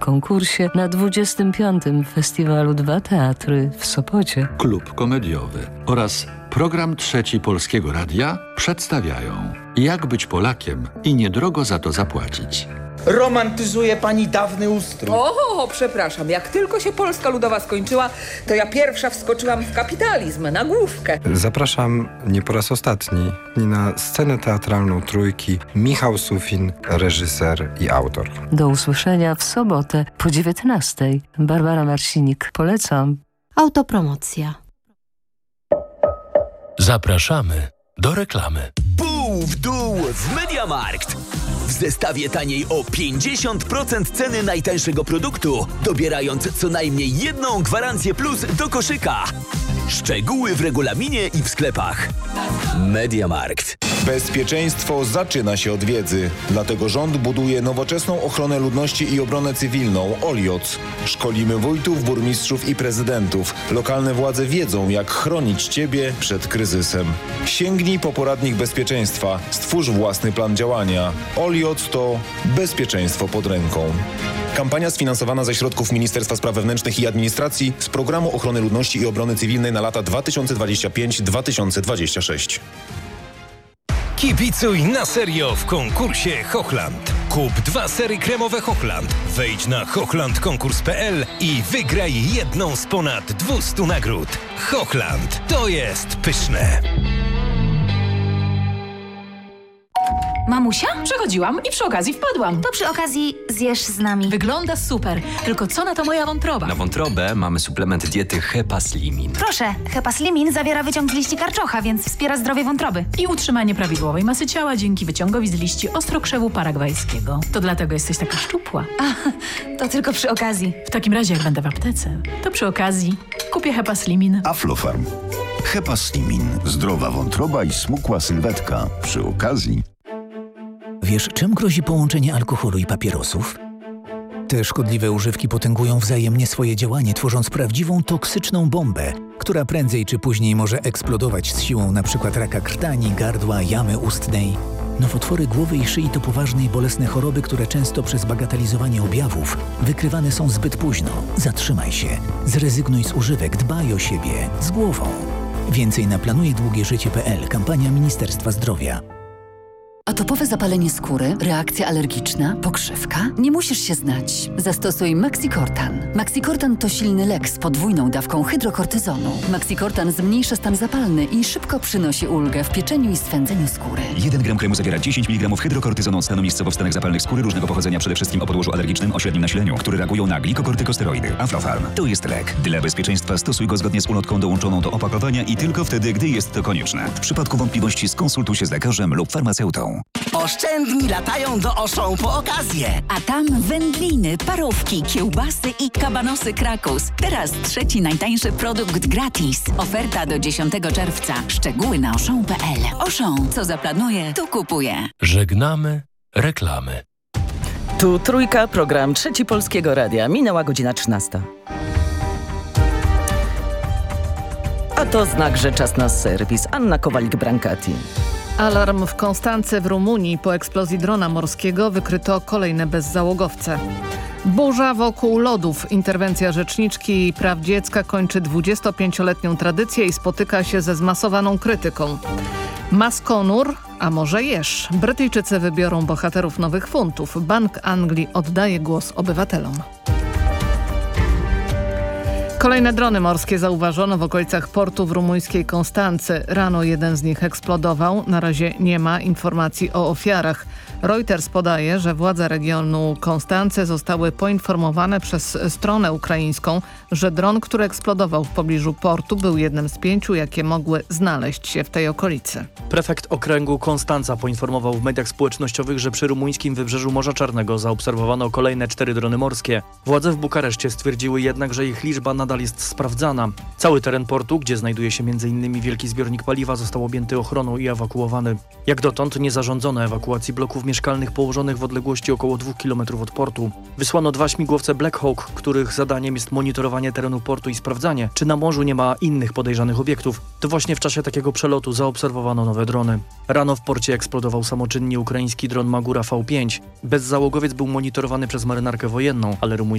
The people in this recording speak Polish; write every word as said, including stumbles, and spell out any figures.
konkursie na dwudziestym piątym Festiwalu Dwa Teatry w Sopocie. Klub komediowy oraz program Trzeci Polskiego Radia przedstawiają Jak być Polakiem i niedrogo za to zapłacić. Romantyzuje pani dawny ustrój. O, przepraszam, jak tylko się Polska Ludowa skończyła, to ja pierwsza wskoczyłam w kapitalizm, na główkę. Zapraszam nie po raz ostatni na scenę teatralną Trójki Michał Sufin, reżyser i autor. Do usłyszenia w sobotę po dziewiętnastej. Barbara Marsinik. Polecam. Autopromocja. Zapraszamy do reklamy. Pół w dół w MediaMarkt. W zestawie taniej o pięćdziesiąt procent ceny najtańszego produktu, dobierając co najmniej jedną gwarancję plus do koszyka. Szczegóły w regulaminie i w sklepach. MediaMarkt. Bezpieczeństwo zaczyna się od wiedzy. Dlatego rząd buduje nowoczesną ochronę ludności i obronę cywilną OLIOC. Szkolimy wójtów, burmistrzów i prezydentów. Lokalne władze wiedzą, jak chronić Ciebie przed kryzysem. Sięgnij po poradnik bezpieczeństwa. Stwórz własny plan działania. OLIOC to bezpieczeństwo pod ręką. Kampania sfinansowana ze środków Ministerstwa Spraw Wewnętrznych i Administracji z Programu Ochrony Ludności i Obrony Cywilnej na lata dwa tysiące dwudziesty piąty do dwa tysiące dwudziestego szóstego. Kibicuj na serio w konkursie Hochland. Kup dwa sery kremowe Hochland. Wejdź na hochland konkurs kropka p l i wygraj jedną z ponad dwustu nagród. Hochland, to jest pyszne. Mamusia? Przechodziłam i przy okazji wpadłam. To przy okazji zjesz z nami. Wygląda super, tylko co na to moja wątroba? Na wątrobę mamy suplement diety Hepaslimin. Proszę, Hepaslimin zawiera wyciąg z liści karczocha, więc wspiera zdrowie wątroby. I utrzymanie prawidłowej masy ciała dzięki wyciągowi z liści ostrokrzewu paragwajskiego. To dlatego jesteś taka szczupła. A, to tylko przy okazji. W takim razie jak będę w aptece, to przy okazji kupię Hepaslimin. Aflofarm. Hepaslimin. Zdrowa wątroba i smukła sylwetka. Przy okazji. Wiesz, czym grozi połączenie alkoholu i papierosów? Te szkodliwe używki potęgują wzajemnie swoje działanie, tworząc prawdziwą toksyczną bombę, która prędzej czy później może eksplodować z siłą np. raka krtani, gardła, jamy ustnej. Nowotwory głowy i szyi to poważne i bolesne choroby, które często przez bagatelizowanie objawów wykrywane są zbyt późno. Zatrzymaj się, zrezygnuj z używek, dbaj o siebie, z głową. Więcej na planuje długie życie kropka p l. Kampania Ministerstwa Zdrowia. Atopowe zapalenie skóry, reakcja alergiczna, pokrzywka? Nie musisz się znać. Zastosuj Maxicortan. Maxicortan to silny lek z podwójną dawką hydrokortyzonu. Maxicortan zmniejsza stan zapalny i szybko przynosi ulgę w pieczeniu i swędzeniu skóry. jeden gram kremu zawiera dziesięć miligramów hydrokortyzonu od stanu miejscowo w stanach zapalnych skóry różnego pochodzenia, przede wszystkim o podłożu alergicznym o średnim nasileniu, które reagują na glikokortykosteroidy. Aflofarm to jest lek. Dla bezpieczeństwa stosuj go zgodnie z ulotką dołączoną do opakowania i tylko wtedy, gdy jest to konieczne. W przypadku wątpliwości skonsultuj się z lekarzem lub farmaceutą. Oszczędni latają do Auchan po okazję. A tam wędliny, parówki, kiełbasy i kabanosy Krakus. Teraz trzeci najtańszy produkt gratis. Oferta do dziesiątego czerwca. Szczegóły na auchan kropka p l. Auchan, co zaplanuje, tu kupuje. Żegnamy reklamy. Tu Trójka, program Trzeci Polskiego Radia. Minęła godzina trzynasta. A to znak, że czas na serwis. Anna Kowalik-Brankati. Alarm w Konstance w Rumunii. Po eksplozji drona morskiego wykryto kolejne bezzałogowce. Burza wokół lodów. Interwencja rzeczniczki praw dziecka kończy dwudziestopięcioletnią tradycję i spotyka się ze zmasowaną krytyką. Maskonur, a może Jesz. Brytyjczycy wybiorą bohaterów nowych funtów. Bank Anglii oddaje głos obywatelom. Kolejne drony morskie zauważono w okolicach portu w rumuńskiej Konstancy. Rano jeden z nich eksplodował. Na razie nie ma informacji o ofiarach. Reuters podaje, że władze regionu Konstancy zostały poinformowane przez stronę ukraińską, że dron, który eksplodował w pobliżu portu, był jednym z pięciu, jakie mogły znaleźć się w tej okolicy. Prefekt okręgu Konstanca poinformował w mediach społecznościowych, że przy rumuńskim wybrzeżu Morza Czarnego zaobserwowano kolejne cztery drony morskie. Władze w Bukareszcie stwierdziły jednak, że ich liczba nadal jest sprawdzana. Cały teren portu, gdzie znajduje się między innymi wielki zbiornik paliwa, został objęty ochroną i ewakuowany. Jak dotąd nie zarządzono ewakuacji bloków mieszkalnych położonych w odległości około dwóch kilometrów od portu. Wysłano dwa śmigłowce Black Hawk, których zadaniem jest monitorowanie terenu portu i sprawdzanie, czy na morzu nie ma innych podejrzanych obiektów. To właśnie w czasie takiego przelotu zaobserwowano nowe drony. Rano w porcie eksplodował samoczynnie ukraiński dron Magura V pięć. Bezzałogowiec był monitorowany przez marynarkę wojenną, ale rumuński